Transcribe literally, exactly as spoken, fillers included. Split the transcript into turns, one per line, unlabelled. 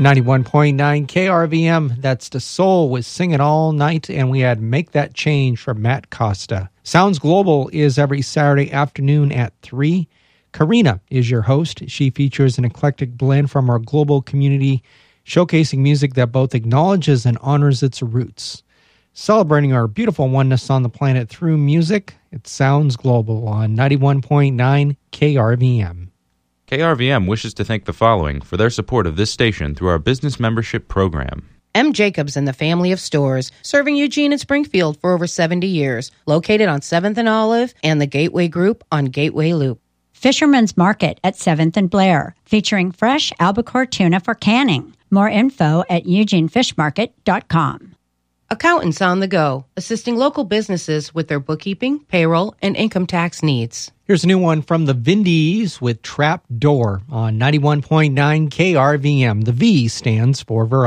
ninety-one point nine K R V M, that's the Soul with Sing It All Night, and we had Make That Change from Matt Costa. Sounds Global is every Saturday afternoon at three. Karina is your host. She features an eclectic blend from our global community, showcasing music that both acknowledges and honors its roots. Celebrating our beautiful oneness on the planet through music, it Sounds Global on ninety-one point nine K R V M.
K R V M wishes to thank the following for their support of this station through our business membership program.
M. Jacobs and the family of stores, serving Eugene and Springfield for over seventy years, located on seventh and Olive and the Gateway Group on Gateway Loop.
Fisherman's Market at seventh and Blair, featuring fresh albacore tuna for canning. More info at eugene fish market dot com.
Accountants on the Go, assisting local businesses with their bookkeeping, payroll, and income tax needs.
Here's a new one from the Vindies with Trap Door on ninety-one point nine K R V M. The V stands for Verizon.